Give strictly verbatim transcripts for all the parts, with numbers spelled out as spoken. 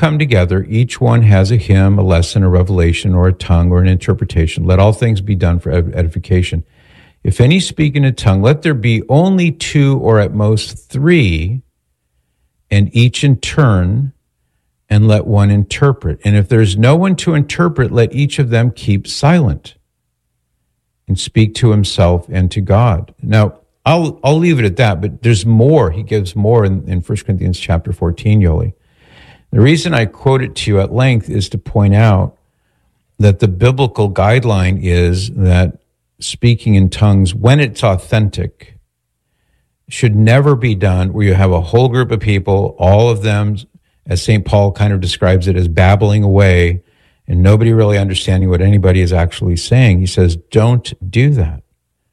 come together, each one has a hymn, a lesson, a revelation, or a tongue, or an interpretation. Let all things be done for edification. If any speak in a tongue, let there be only two or at most three, and each in turn, and let one interpret. And if there's no one to interpret, let each of them keep silent and speak to himself and to God. Now, I'll I'll leave it at that, but there's more. He gives more in, in First Corinthians chapter fourteen, Yoli. The reason I quote it to you at length is to point out that the biblical guideline is that speaking in tongues, when it's authentic, should never be done where you have a whole group of people, all of them, as Saint Paul kind of describes it, as babbling away and nobody really understanding what anybody is actually saying. He says, don't do that,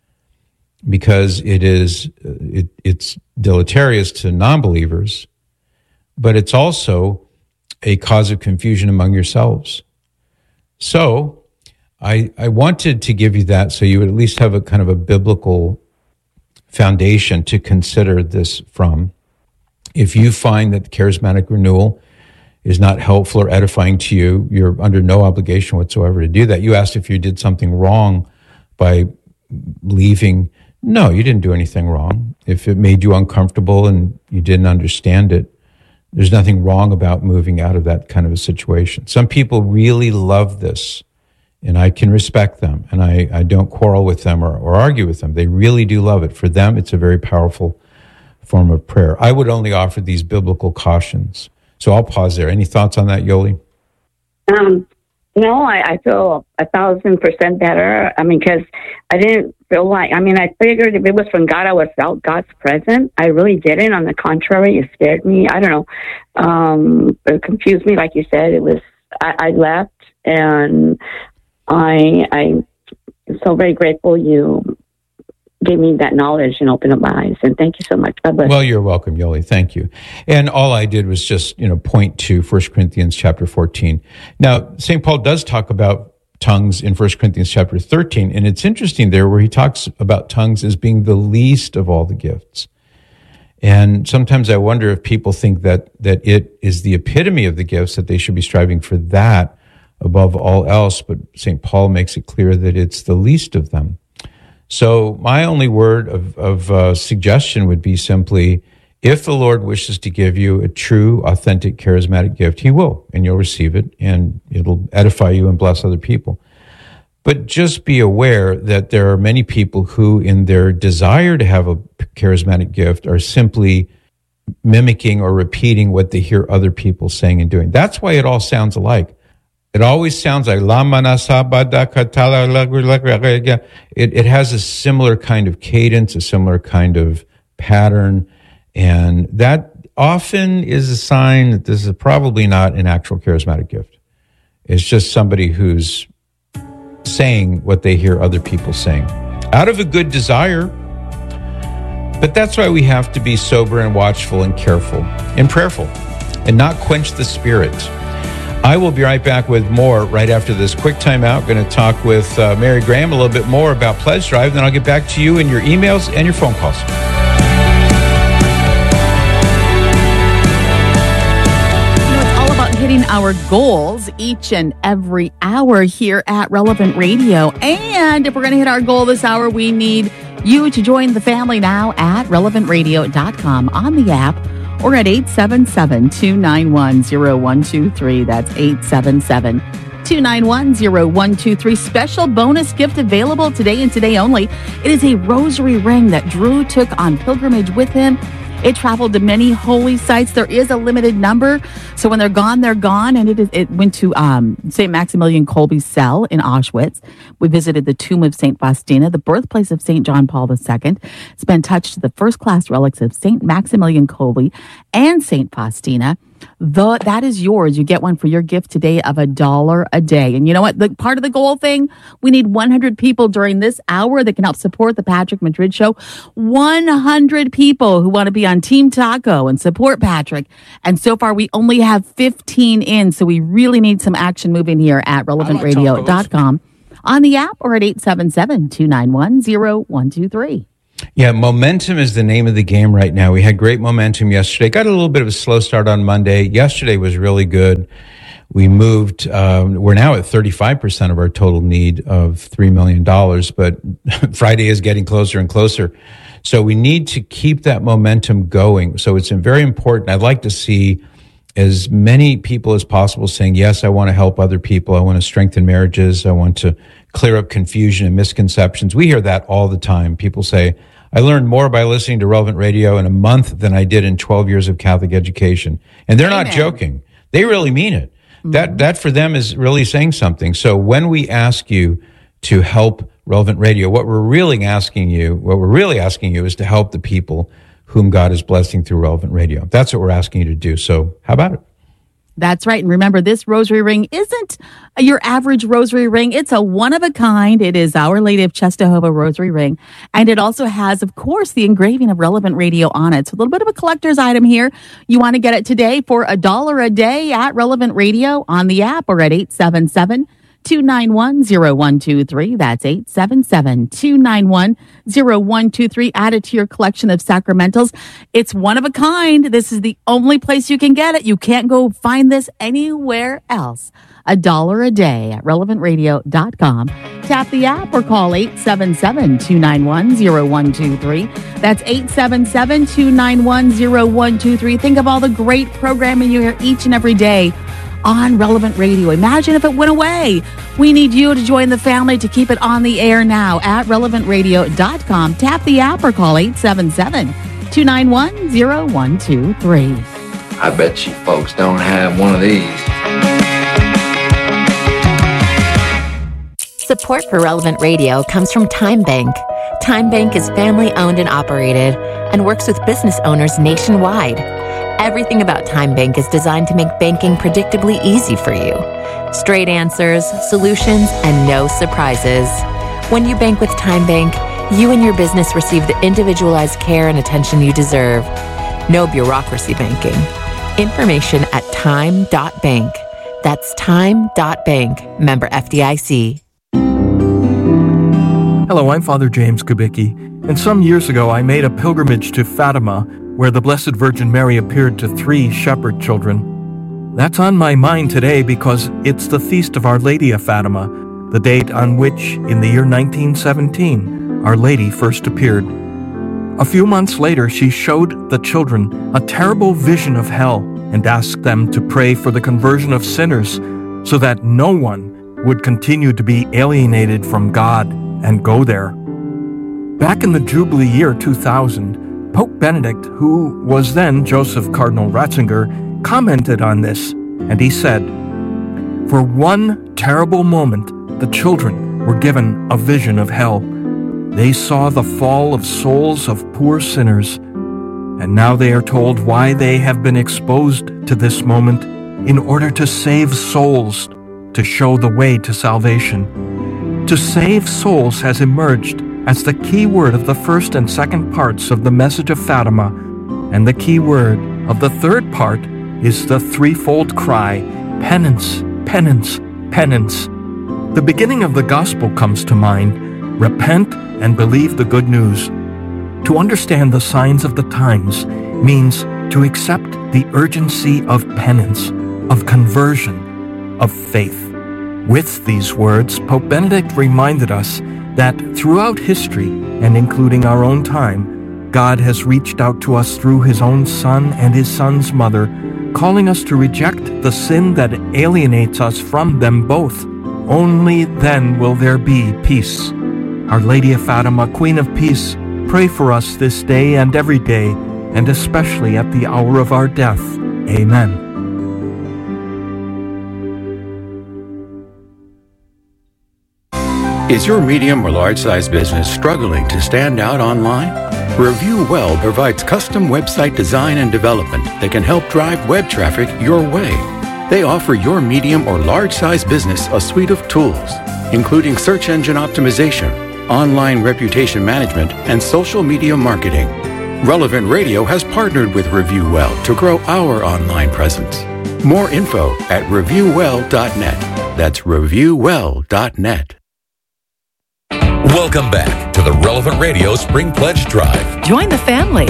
because it is it, it's deleterious to non-believers, but it's also a cause of confusion among yourselves. So I, I wanted to give you that so you would at least have a kind of a biblical foundation to consider this from. If you find that the charismatic renewal is not helpful or edifying to you, you're under no obligation whatsoever to do that. You asked if you did something wrong by leaving. No, you didn't do anything wrong. If it made you uncomfortable and you didn't understand it, there's nothing wrong about moving out of that kind of a situation. Some people really love this, and I can respect them, and I, I don't quarrel with them or, or argue with them. They really do love it. For them, it's a very powerful form of prayer. I would only offer these biblical cautions. So I'll pause there. Any thoughts on that, Yoli? Um, no, I, I feel a thousand percent better. I mean, because I didn't feel like, I mean, I figured if it was from God, I would have felt God's presence. I really didn't. On the contrary, it scared me. I don't know. Um, it confused me. Like you said, it was, I, I left, and I, I'm so very grateful you gave me that knowledge and opened up my eyes. And thank you so much. God bless. Well, you're welcome, Yoli. Thank you. And all I did was just, you know, point to First Corinthians chapter fourteen. Now, Saint Paul does talk about tongues in First Corinthians chapter thirteen, and it's interesting there where he talks about tongues as being the least of all the gifts. And sometimes I wonder if people think that that it is the epitome of the gifts, that they should be striving for that above all else. But Saint Paul makes it clear that it's the least of them. So my only word of, of uh, suggestion would be simply, if the Lord wishes to give you a true, authentic, charismatic gift, he will, and you'll receive it, and it'll edify you and bless other people. But just be aware that there are many people who, in their desire to have a charismatic gift, are simply mimicking or repeating what they hear other people saying and doing. That's why it all sounds alike. It always sounds like it, it has a similar kind of cadence, a similar kind of pattern, and that often is a sign that this is probably not an actual charismatic gift. It's just somebody who's saying what they hear other people saying out of a good desire. But that's why we have to be sober and watchful and careful and prayerful and not quench the spirit. I will be right back with more right after this quick time out. Going to talk with uh, Mary Graham a little bit more about Pledge Drive. Then I'll get back to you and your emails and your phone calls. You know, it's all about hitting our goals each and every hour here at Relevant Radio. And if we're going to hit our goal this hour, we need you to join the family now at relevant radio dot com on the app, or at eight seven seven, two nine one, zero one two three. That's eight seven seven, two nine one, zero one two three. Special bonus gift available today and today only. It is a rosary ring that Drew took on pilgrimage with him. It traveled to many holy sites. There is a limited number, so when they're gone, they're gone. And it is, it went to um, Saint Maximilian Kolbe's cell in Auschwitz. We visited the tomb of Saint Faustina, the birthplace of Saint John Paul the Second. It's been touched to the first-class relics of Saint Maximilian Kolbe and Saint Faustina. The, that is yours. You get one for your gift today of a dollar a day. And you know what? The part of the goal thing, we need one hundred people during this hour that can help support the Patrick Madrid Show. one hundred people who want to be on Team Taco and support Patrick. And so far, we only have fifteen in. So we really need some action moving here at relevant radio dot com on the app, or at eight seven seven, two nine one, zero one two three. Yeah, momentum is the name of the game right now. We had great momentum yesterday. Got a little bit of a slow start on Monday. Yesterday was really good. We moved, um, we're now at thirty-five percent of our total need of three million dollars, but Friday is getting closer and closer. So we need to keep that momentum going. So it's very important. I'd like to see as many people as possible saying, yes, I want to help other people. I want to strengthen marriages. I want to clear up confusion and misconceptions. We hear that all the time. People say, I learned more by listening to Relevant Radio in a month than I did in twelve years of Catholic education. And they're Amen. Not joking. They really mean it. Mm-hmm. That, that for them is really saying something. So when we ask you to help Relevant Radio, what we're really asking you, what we're really asking you is to help the people whom God is blessing through Relevant Radio. That's what we're asking you to do. So how about it? That's right. And remember, this rosary ring isn't your average rosary ring. It's a one-of-a-kind. It is Our Lady of Czestochowa rosary ring. And it also has, of course, the engraving of Relevant Radio on it. So a little bit of a collector's item here. You want to get it today for a dollar a day at Relevant Radio on the app or at eight seven seven, two nine one, zero one two three. That's eight seven seven, two nine one, zero one two three. Add it to your collection of sacramentals. It's one of a kind. This is the only place you can get it. You can't go find this anywhere else. A dollar a day at relevant radio dot com. Tap the app or call eight seven seven, two nine one, zero one two three. That's eight seven seven, two nine one, zero one two three. Think of all the great programming you hear each and every day on Relevant Radio. Imagine if it went away. We need you to join the family to keep it on the air now at relevant radio dot com. Tap the app or call eight seven seven, two nine one, zero one two three. I bet you folks don't have one of these. Support for Relevant Radio comes from Time Bank. Time Bank is family owned and operated and works with business owners nationwide. Everything about Time Bank is designed to make banking predictably easy for you. Straight answers, solutions, and no surprises. When you bank with Time Bank, you and your business receive the individualized care and attention you deserve. No bureaucracy banking. Information at time dot bank. That's time dot bank. Member F D I C. Hello, I'm Father James Kubicki, and some years ago I made a pilgrimage to Fatima, where the Blessed Virgin Mary appeared to three shepherd children. That's on my mind today because it's the feast of Our Lady of Fatima, the date on which, in the year nineteen seventeen, Our Lady first appeared. A few months later, she showed the children a terrible vision of hell and asked them to pray for the conversion of sinners so that no one would continue to be alienated from God and go there. Back in the Jubilee year two thousand, Pope Benedict, who was then Joseph Cardinal Ratzinger, commented on this, and he said, "For one terrible moment, the children were given a vision of hell. They saw the fall of souls of poor sinners, and now they are told why they have been exposed to this moment in order to save souls, to show the way to salvation. To save souls has emerged as the key word of the first and second parts of the message of Fatima, and the key word of the third part is the threefold cry, penance, penance, penance. The beginning of the gospel comes to mind, repent and believe the good news. To understand the signs of the times means to accept the urgency of penance, of conversion, of faith. With these words, Pope Benedict reminded us that throughout history, and including our own time, God has reached out to us through His own Son and His Son's mother, calling us to reject the sin that alienates us from them both. Only then will there be peace. Our Lady of Fatima, Queen of Peace, pray for us this day and every day, and especially at the hour of our death. Amen. Is your medium or large-size business struggling to stand out online? Review Well provides custom website design and development that can help drive web traffic your way. They offer your medium or large-size business a suite of tools, including search engine optimization, online reputation management, and social media marketing. Relevant Radio has partnered with Review Well to grow our online presence. More info at review well dot net. That's review well dot net. Welcome back to the the Relevant Radio Spring Pledge Drive. Join the family.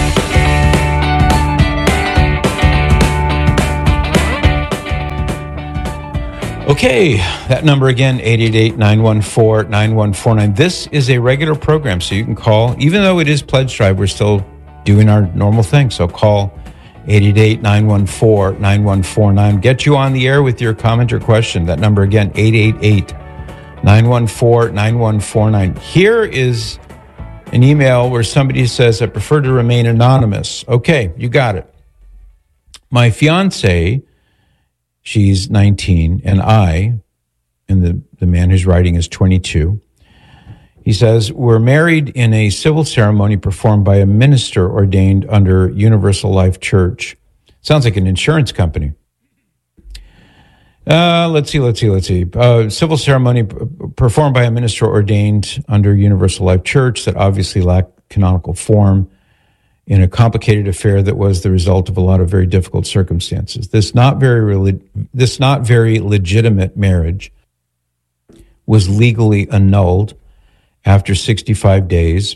Okay, that number again, eight eight eight, nine one four, nine one four nine. This is a regular program, so you can call. Even though it is Pledge Drive, we're still doing our normal thing. So call eight eight eight, nine one four, nine one four nine. Get you on the air with your comment or question. That number again, eight eight eight, nine one four, nine one four nine. Here is an email where somebody says, I prefer to remain anonymous. Okay, you got it. My fiance, she's nineteen, and I, and the, the man who's writing is twenty-two. He says, we're married in a civil ceremony performed by a minister ordained under Universal Life Church. Sounds like an insurance company. Uh, let's see, let's see, let's see. Uh, civil ceremony p- performed by a minister ordained under Universal Life Church that obviously lacked canonical form in a complicated affair that was the result of a lot of very difficult circumstances. This not very relig- this not very legitimate marriage was legally annulled after sixty-five days,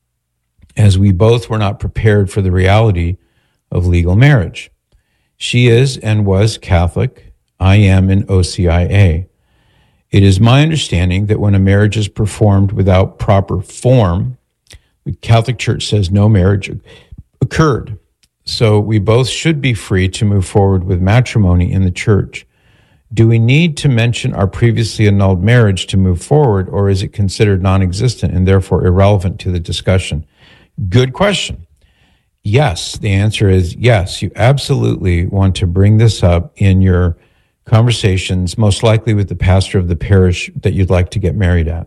as we both were not prepared for the reality of legal marriage. She is and was Catholic. I am an O C I A. It is my understanding that when a marriage is performed without proper form, the Catholic Church says no marriage occurred. So we both should be free to move forward with matrimony in the church. Do we need to mention our previously annulled marriage to move forward, or is it considered non-existent and therefore irrelevant to the discussion? Good question. Yes, the answer is yes. You absolutely want to bring this up in your conversations, most likely with the pastor of the parish that you'd like to get married at.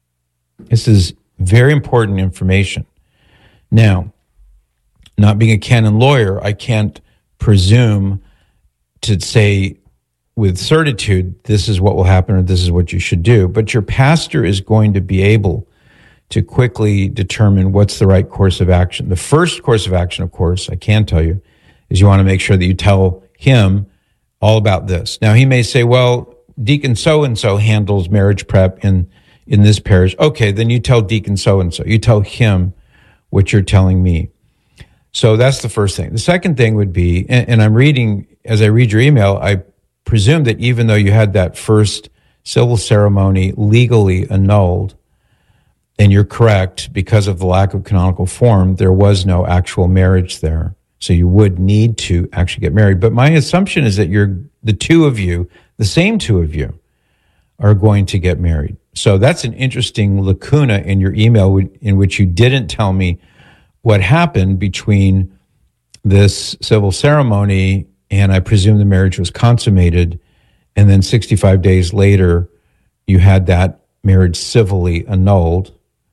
This is very important information. Now, not being a canon lawyer, I can't presume to say with certitude, this is what will happen or this is what you should do. But your pastor is going to be able to quickly determine what's the right course of action. The first course of action, of course, I can tell you, is you want to make sure that you tell him all about this. Now, he may say, well, Deacon so-and-so handles marriage prep in, in this parish. Okay, then you tell Deacon so-and-so. You tell him what you're telling me. So that's the first thing. The second thing would be, and, and I'm reading, as I read your email, I presume that even though you had that first civil ceremony legally annulled, and you're correct, because of the lack of canonical form, there was no actual marriage there. So you would need to actually get married. But my assumption is that you're, the two of you, the same two of you, are going to get married. So that's an interesting lacuna in your email in which you didn't tell me what happened between this civil ceremony and I presume the marriage was consummated, and then sixty-five days later, you had that marriage civilly annulled.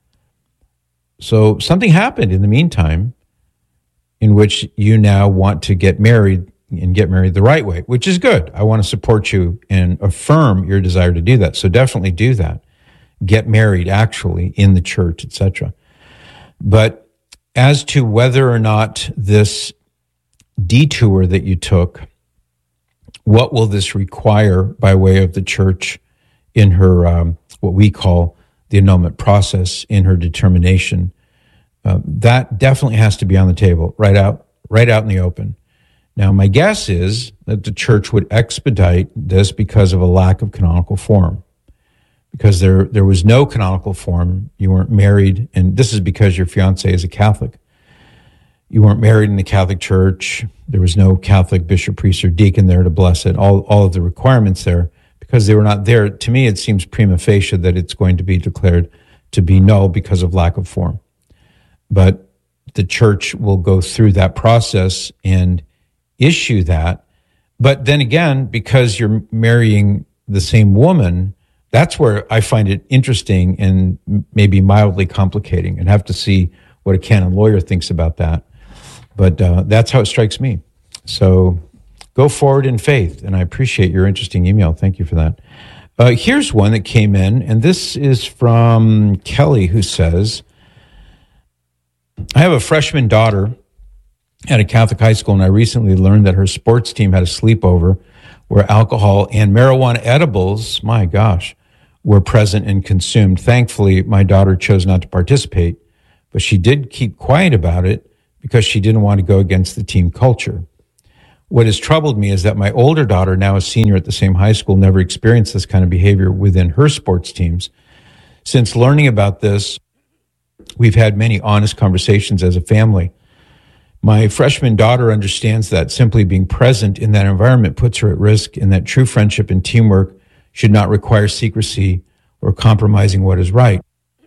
So something happened in the meantime in which you now want to get married and get married the right way, which is good. I want to support you and affirm your desire to do that. So definitely do that. Get married actually in the church, et cetera. But as to whether or not this detour that you took, what will this require by way of the church in her, um, what we call the annulment process, in her determination? Uh, that definitely has to be on the table, right out, right out in the open. Now, my guess is that the church would expedite this because of a lack of canonical form, because there there was no canonical form. You weren't married, and this is because your fiance is a Catholic. You weren't married in the Catholic Church. There was no Catholic bishop, priest, or deacon there to bless it. All all of the requirements there, because they were not there. To me, it seems prima facie that it's going to be declared to be null because of lack of form. But the church will go through that process and issue that. But then again, because you're marrying the same woman, that's where I find it interesting and maybe mildly complicating, and have to see what a canon lawyer thinks about that. But uh, that's how it strikes me. So go forward in faith, and I appreciate your interesting email. Thank you for that. Uh, here's one that came in, and this is from Kelly, who says, I have a freshman daughter at a Catholic high school, and I recently learned that her sports team had a sleepover where alcohol and marijuana edibles, my gosh, were present and consumed. Thankfully, my daughter chose not to participate, but she did keep quiet about it because she didn't want to go against the team culture. What has troubled me is that my older daughter, now a senior at the same high school, never experienced this kind of behavior within her sports teams. Since learning about this, we've had many honest conversations as a family. My freshman daughter understands that simply being present in that environment puts her at risk, and that true friendship and teamwork should not require secrecy or compromising what is right.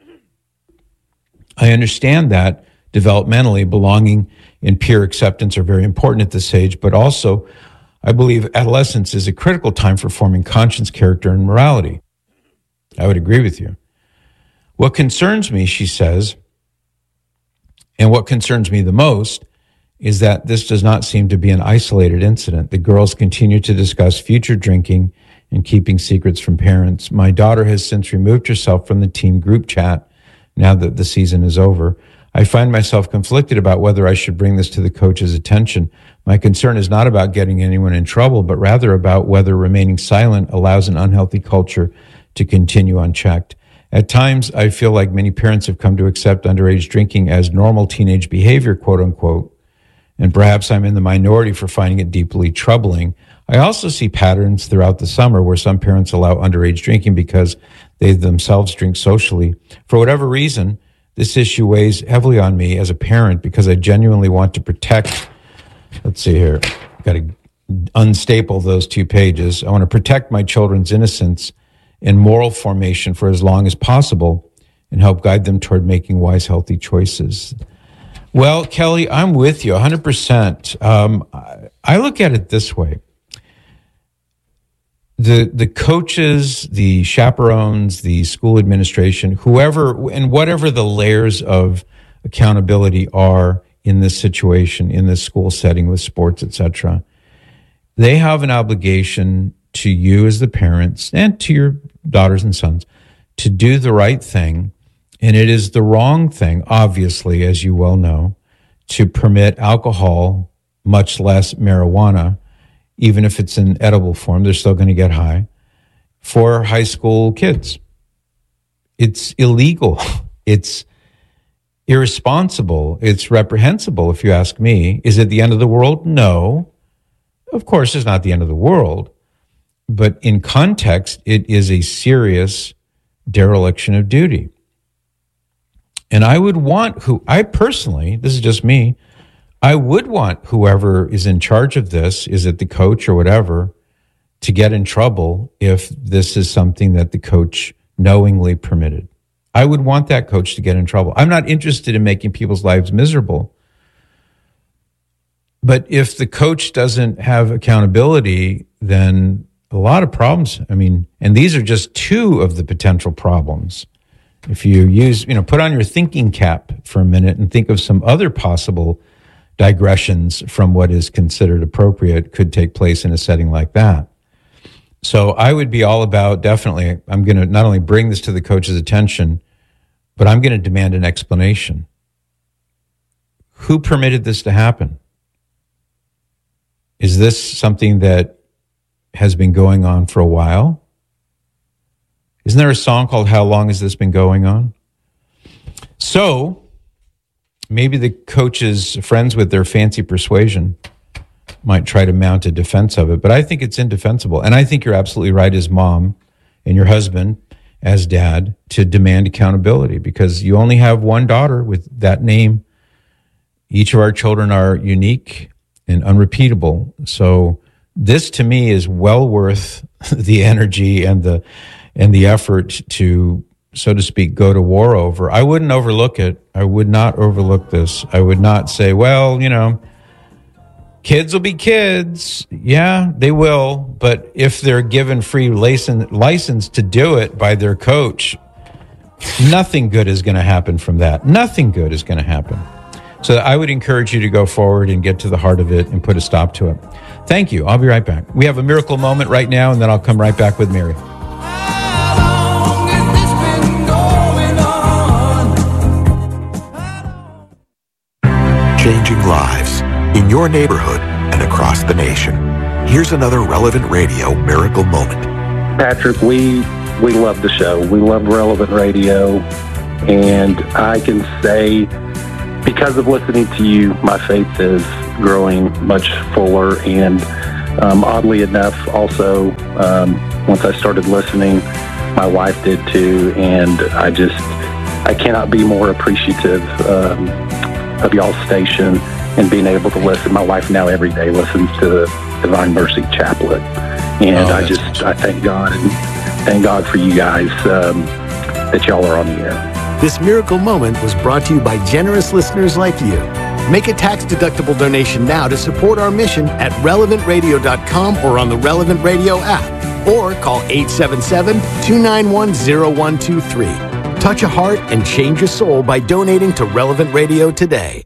I understand that developmentally, belonging and peer acceptance are very important at this age, but also I believe adolescence is a critical time for forming conscience, character, and morality. I would agree with you. What concerns me, she says, and what concerns me the most, is that this does not seem to be an isolated incident. The girls continue to discuss future drinking and keeping secrets from parents. My daughter has since removed herself from the team group chat now that the season is over. I find myself conflicted about whether I should bring this to the coach's attention. My concern is not about getting anyone in trouble, but rather about whether remaining silent allows an unhealthy culture to continue unchecked. At times, I feel like many parents have come to accept underage drinking as normal teenage behavior, quote unquote, and perhaps I'm in the minority for finding it deeply troubling. I also see patterns throughout the summer where some parents allow underage drinking because they themselves drink socially. For whatever reason, this issue weighs heavily on me as a parent because I genuinely want to protect, let's see here, I've got to unstaple those two pages. I want to protect my children's innocence and moral formation for as long as possible and help guide them toward making wise, healthy choices. Well, Kelly, I'm with you one hundred percent. Um, I look at it this way. The the coaches, the chaperones, the school administration, whoever, and whatever the layers of accountability are in this situation, in this school setting with sports, et cetera, they have an obligation to you as the parents and to your daughters and sons to do the right thing. And it is the wrong thing, obviously, as you well know, to permit alcohol, much less marijuana, even if it's in edible form, they're still going to get high, for high school kids. It's illegal. It's irresponsible. It's reprehensible, if you ask me. Is it the end of the world? No. Of course, it's not the end of the world. But in context, it is a serious dereliction of duty. And I would want who, I personally, this is just me, I would want whoever is in charge of this, is it the coach or whatever, to get in trouble if this is something that the coach knowingly permitted. I would want that coach to get in trouble. I'm not interested in making people's lives miserable. But if the coach doesn't have accountability, then a lot of problems, I mean, and these are just two of the potential problems. If you use, you know, put on your thinking cap for a minute and think of some other possible digressions from what is considered appropriate could take place in a setting like that. So I would be all about, definitely, I'm going to not only bring this to the coach's attention, but I'm going to demand an explanation. Who permitted this to happen? Is this something that has been going on for a while? Isn't there a song called How Long Has This Been Going On? So maybe the coach's friends with their fancy persuasion might try to mount a defense of it, but I think it's indefensible. And I think you're absolutely right as mom and your husband as dad to demand accountability, because you only have one daughter with that name. Each of our children are unique and unrepeatable. So this to me is well worth the energy and the and the effort to, so to speak, go to war over. I wouldn't overlook it. I would not overlook this. I would not say, well, you know, kids will be kids. Yeah, they will. But if they're given free license, license to do it by their coach, nothing good is going to happen from that. Nothing good is going to happen. So I would encourage you to go forward and get to the heart of it and put a stop to it. Thank you. I'll be right back. We have a miracle moment right now, and then I'll come right back with Mary. Changing lives in your neighborhood and across the nation. Here's another Relevant Radio Miracle Moment. Patrick, we we love the show. We love Relevant Radio. And I can say, because of listening to you, my faith is growing much fuller. And um, oddly enough, also, um, once I started listening, my wife did too. And I just, I cannot be more appreciative um, of y'all's station and being able to listen. My wife now every day listens to the Divine Mercy Chaplet. And oh, I just, awesome. I thank God and thank God for you guys um, that y'all are on the air. This miracle moment was brought to you by generous listeners like you. Make a tax-deductible donation now to support our mission at relevant radio dot com or on the Relevant Radio app. Or call eight seven seven, two nine one, zero one two three. Touch a heart and change a soul by donating to Relevant Radio today.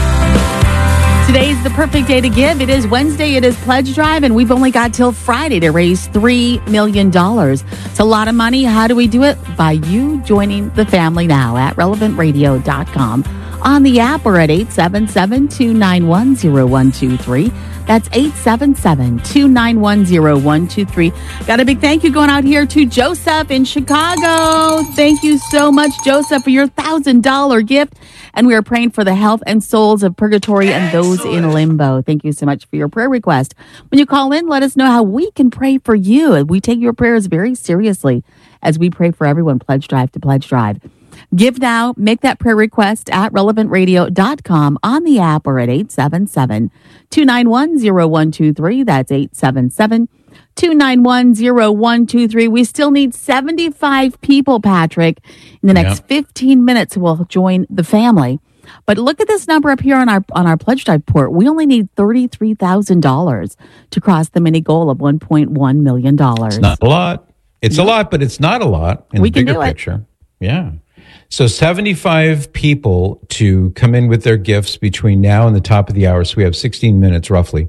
Today's the perfect day to give. It is Wednesday. It is Pledge Drive, and we've only got till Friday to raise three million dollars. It's a lot of money. How do we do it? By you joining the family now at relevant radio dot com. On the app or at eight seven seven, two nine one, zero one two three. That's eight seven seven, two nine one, zero one two three. Got a big thank you going out here to Joseph in Chicago. Thank you so much, Joseph, for your one thousand dollars gift. And we are praying for the health and souls of purgatory and those in limbo. Thank you so much for your prayer request. When you call in, let us know how we can pray for you. We take your prayers very seriously as we pray for everyone. Pledge Drive to Pledge Drive. Give now, make that prayer request at relevant radio dot com on the app or at eight seven seven, two nine one, zero one two three. That's eight seven seven, two nine one, zero one two three. We still need seventy-five people, Patrick. In the next yep. fifteen minutes, we'll join the family. But look at this number up here on our on our Pledge Drive report. We only need thirty-three thousand dollars to cross the mini goal of one point one million dollars. It's not a lot. It's no. a lot, but it's not a lot in we the bigger picture. Yeah. So seventy-five people to come in with their gifts between now and the top of the hour. So we have sixteen minutes roughly.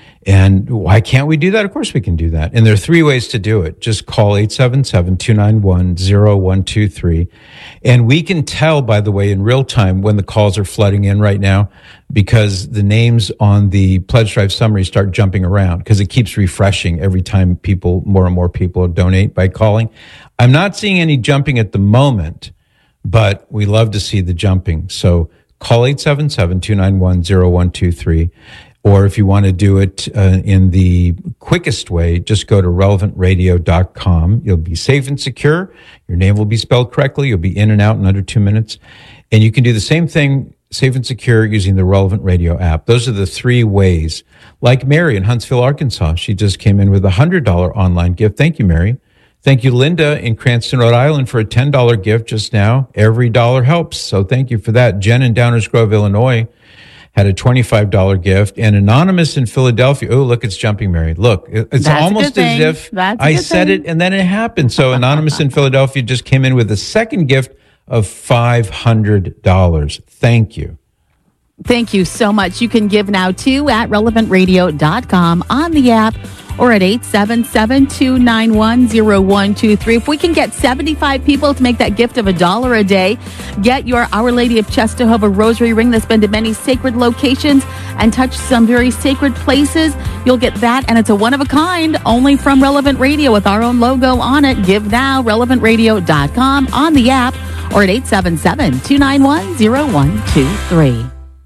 And why can't we do that? Of course we can do that. And there are three ways to do it. Just call eight seven seven, two nine one, zero one two three. And we can tell, by the way, in real time when the calls are flooding in right now, because the names on the Pledge Drive summary start jumping around because it keeps refreshing every time people, more and more people donate by calling. I'm not seeing any jumping at the moment, but we love to see the jumping. So call eight seven seven, two nine one, zero one two three. Or if you want to do it uh, in the quickest way, just go to relevant radio dot com. You'll be safe and secure. Your name will be spelled correctly. You'll be in and out in under two minutes. And you can do the same thing, safe and secure, using the Relevant Radio app. Those are the three ways. Like Mary in Huntsville, Arkansas. She just came in with a one hundred dollars online gift. Thank you, Mary. Thank you, Linda in Cranston, Rhode Island, for a ten dollars gift just now. Every dollar helps, so thank you for that. Jen in Downers Grove, Illinois, had a twenty-five dollars gift. And Anonymous in Philadelphia, oh, look, it's jumping, Mary. Look, it's That's almost as if I said thing. it and then it happened. So Anonymous in Philadelphia just came in with a second gift of five hundred dollars. Thank you. Thank you so much. You can give now, too, at relevant radio dot com on the app or at eight seven seven, two nine one, zero one two three. If we can get seventy-five people to make that gift of a dollar a day, get your Our Lady of Czestochowa rosary ring that's been to many sacred locations and touch some very sacred places. You'll get that, and it's a one-of-a-kind, only from Relevant Radio with our own logo on it. Give now, relevant radio dot com on the app or at eight seven seven, two nine one, zero one two three.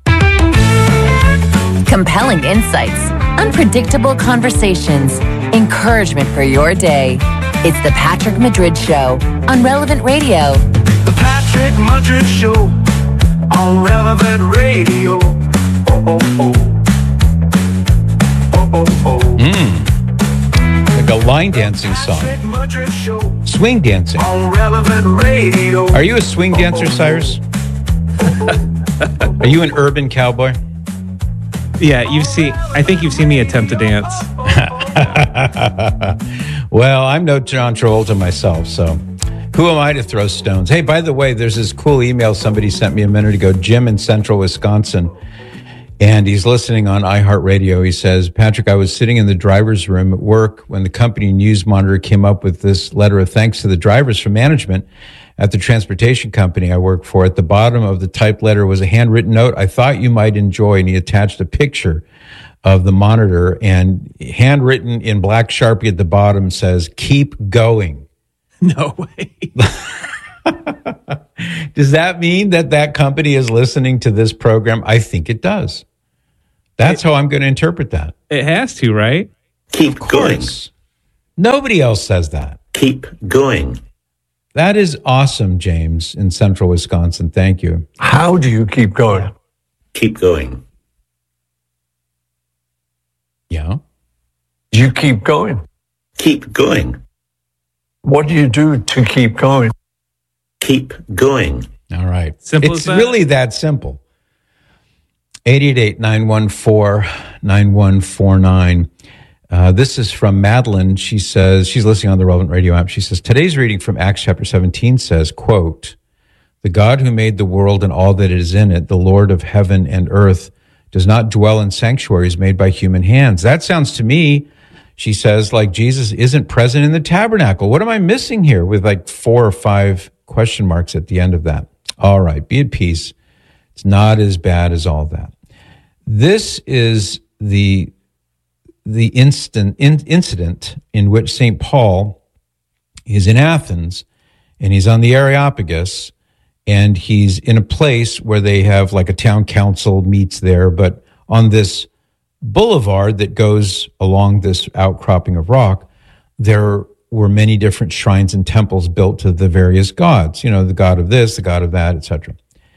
Compelling insights, unpredictable conversations, encouragement for your day. It's the Patrick Madrid Show on Relevant Radio. The Patrick Madrid Show on Relevant Radio. Oh, oh, oh. Oh, oh, oh. Mm. Like a line dancing song. Swing dancing. On Relevant Radio. Are you a swing dancer, Cyrus? Are you an urban cowboy? Yeah, you've seen. I think you've seen me attempt to dance. Well, I'm no John Travolta myself, so who am I to throw stones? Hey, by the way, there's this cool email somebody sent me a minute ago. Jim in Central Wisconsin, and he's listening on iHeartRadio. He says, Patrick, I was sitting in the driver's room at work when the company news monitor came up with this letter of thanks to the drivers from management at the transportation company I work for. At the bottom of the typed letter was a handwritten note I thought you might enjoy, and he attached a picture of the monitor, and handwritten in black Sharpie at the bottom says, keep going. No way. Does that mean that that company is listening to this program? I think it does. That's it, how I'm going to interpret that. It has to, right? Keep going. Nobody else says that. Keep going. That is awesome, James, in central Wisconsin. Thank you. How do you keep going? Keep going. Yeah. You keep going. Keep going. What do you do to keep going? Keep going. All right. Simple it's as that? really that simple. eight eight eight, nine one four, nine one four nine. Uh, this is from Madeline. She says, she's listening on the Relevant Radio app. She says, today's reading from Acts chapter seventeen says, quote, the God who made the world and all that is in it, the Lord of heaven and earth, does not dwell in sanctuaries made by human hands. That sounds to me, she says, like Jesus isn't present in the tabernacle. What am I missing here? With like four or five question marks at the end of that. All right, be at peace. It's not as bad as all that. This is the the instant in, incident in which Saint Paul is in Athens, and he's on the Areopagus, and he's in a place where they have like a town council meets there, but on this boulevard that goes along this outcropping of rock, there were many different shrines and temples built to the various gods, you know, the god of this, the god of that, et cetera.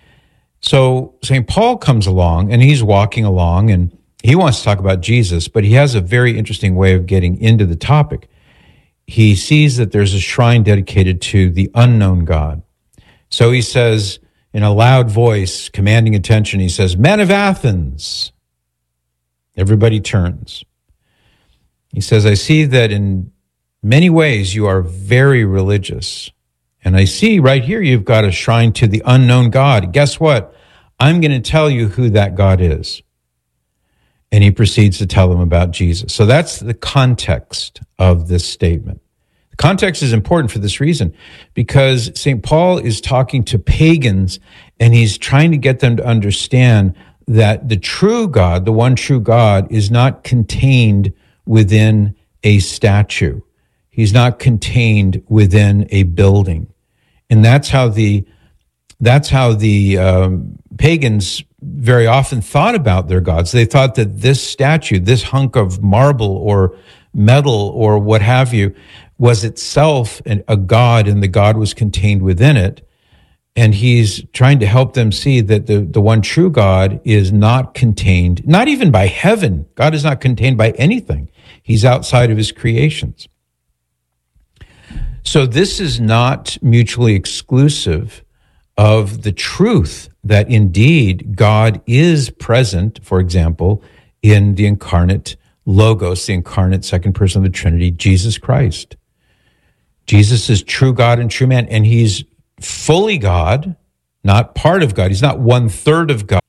So Saint Paul comes along, and he's walking along, and he wants to talk about Jesus, but he has a very interesting way of getting into the topic. He sees that there's a shrine dedicated to the unknown God. So he says, in a loud voice, commanding attention, he says, men of Athens. Everybody turns. He says, I see that in many ways you are very religious. And I see right here you've got a shrine to the unknown God. Guess what? I'm going to tell you who that God is. And he proceeds to tell them about Jesus. So that's the context of this statement. The context is important for this reason, because Saint Paul is talking to pagans, and he's trying to get them to understand that the true God, the one true God, is not contained within a statue. He's not contained within a building. And that's how the that's how the um, pagans very often thought about their gods. They thought that this statue, this hunk of marble or metal or what have you, was itself an, a god, and the god was contained within it. And he's trying to help them see that the, the one true God is not contained, not even by heaven. God is not contained by anything. He's outside of his creations. So this is not mutually exclusive of the truth that indeed God is present, for example, in the incarnate Logos, the incarnate second person of the Trinity, Jesus Christ. Jesus is true God and true man, and he's fully God, not part of God. He's not one third of God.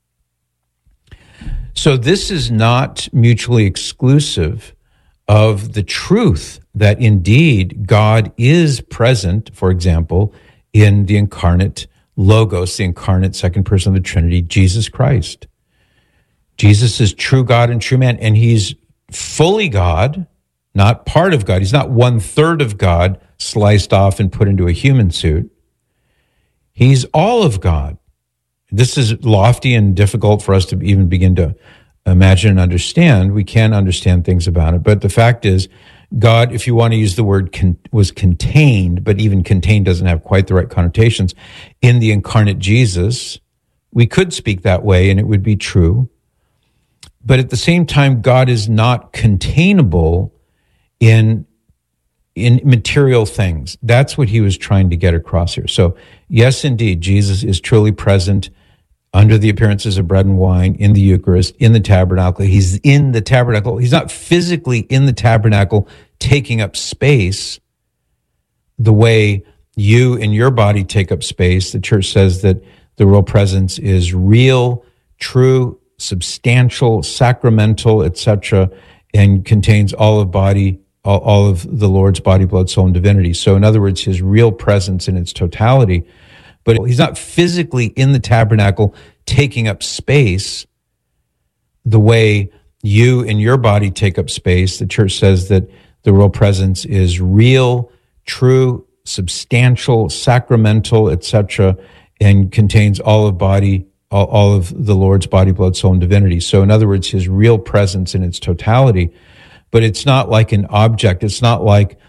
So this is not mutually exclusive of the truth that indeed God is present, for example, in the incarnate Logos, the incarnate second person of the Trinity, Jesus Christ. Jesus is true God and true man, and he's fully God, not part of God. He's not one third of God sliced off and put into a human suit. He's all of God. This is lofty and difficult for us to even begin to imagine and understand. We can understand things about it, but the fact is, God, if you want to use the word, con- was contained, but even contained doesn't have quite the right connotations, in the incarnate Jesus. We could speak that way, and it would be true. But at the same time, God is not containable in, in material things. That's what he was trying to get across here. So, yes, indeed, Jesus is truly present under the appearances of bread and wine, in the Eucharist, in the tabernacle. He's in the tabernacle. He's not physically in the tabernacle taking up space the way you and your body take up space. The church says that the real presence is real, true, substantial, sacramental, et cetera, and contains all of body, all, all of the Lord's body, blood, soul, and divinity. So in other words, his real presence in its totality. But he's not physically in the tabernacle taking up space the way you and your body take up space. The church says that the real presence is real, true, substantial, sacramental, et cetera, and contains all of body, all, all of the Lord's body, blood, soul, and divinity. So in other words, his real presence in its totality. But it's not like an object. It's not like